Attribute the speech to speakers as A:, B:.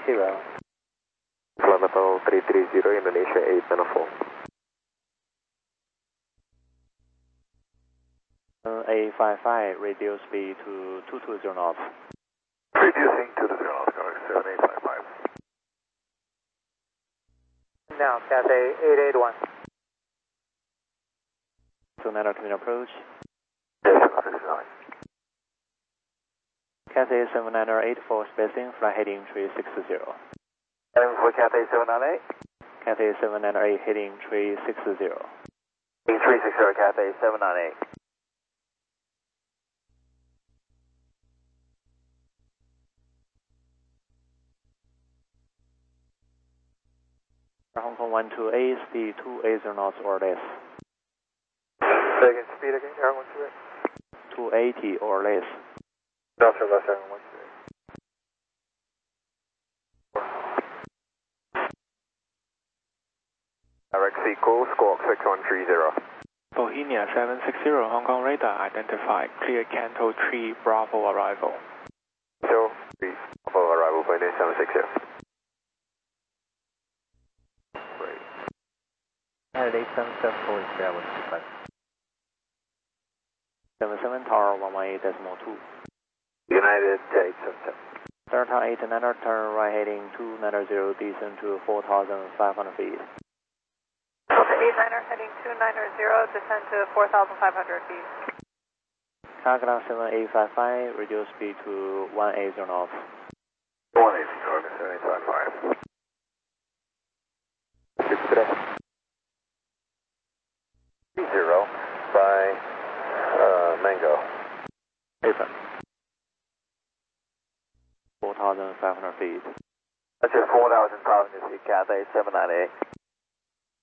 A: Flight level 330 Indonesia 8 manifold.
B: A55, reduce speed to 220 knots.
A: Reducing to the 0 knots, going 7855.
C: Now, Cathay 881.
B: 29 to approach.
A: Yes, 769.
B: Cathay 798 for spacing, flight heading 360.
A: Heading for Cathay 798.
B: Cathay 798 heading 360.
A: Heading 360, Cathay 798.
B: Hong Kong 128, speed 280 knots or less.
A: Second speed again, Air 128.
B: 280 or less.
A: Delta less Air 128. Direct sequel, squawk 6130.
D: Bohemia 760, Hong Kong radar identified. Clear Canto 3 Bravo arrival.
A: So, Bravo arrival, Bohemia 760. Great.
C: United 877 is Air 125.
B: 77 Tower 118.2.
A: United 877.
B: Delta 89er, turn right heading 290, descend to 4,500 feet.
E: Delta 89er heading 290, descend to 4,500 feet.
B: Calcula 7855, reduce speed to 180 knots.
A: 180, okay, 7855. Zero by Mango.
B: Open. 4,500 feet.
A: That's just 4,500 feet, Cathay 798.